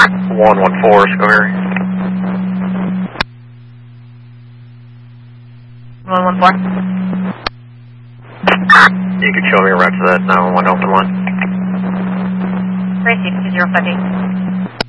114, Schoharie. 114. You can show me a route to that 911 open line. Tracy, 2058.